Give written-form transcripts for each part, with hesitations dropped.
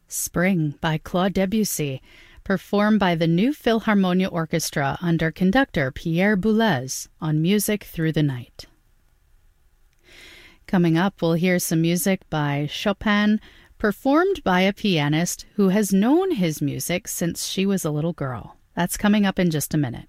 Spring by Claude Debussy, performed by the New Philharmonia Orchestra under conductor Pierre Boulez on Music Through the Night. Coming up, we'll hear some music by Chopin, performed by a pianist who has known his music since she was a little girl. That's coming up in just a minute.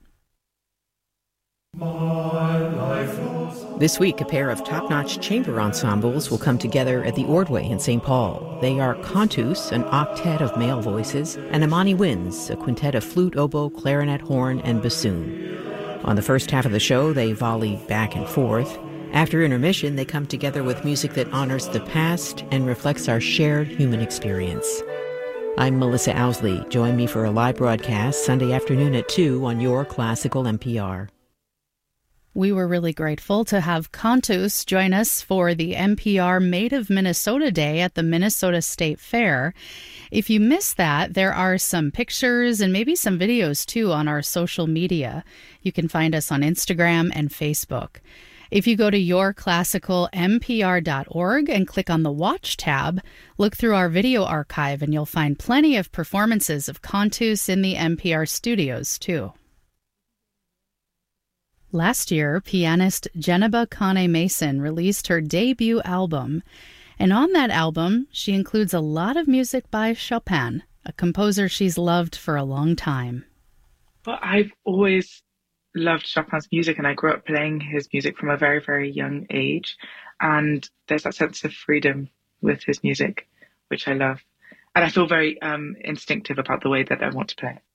This week, a pair of top-notch chamber ensembles will come together at the Ordway in St. Paul. They are Cantus, an octet of male voices, and Amani Winds, a quintet of flute, oboe, clarinet, horn, and bassoon. On the first half of the show, they volley back and forth. After intermission, they come together with music that honors the past and reflects our shared human experience. I'm Melissa Owsley. Join me for a live broadcast Sunday afternoon at 2 on your classical NPR. We were really grateful to have Cantus join us for the NPR Made of Minnesota Day at the Minnesota State Fair. If you missed that, there are some pictures and maybe some videos too on our social media. You can find us on Instagram and Facebook. If you go to yourclassicalnpr.org and click on the Watch tab, look through our video archive and you'll find plenty of performances of Cantus in the NPR studios too. Last year, pianist Geneba Kane Mason released her debut album, and on that album, she includes a lot of music by Chopin, a composer she's loved for a long time. Well, I've always loved Chopin's music, and I grew up playing his music from a very, very young age, and there's that sense of freedom with his music, which I love. And I feel very instinctive about the way that I want to play it.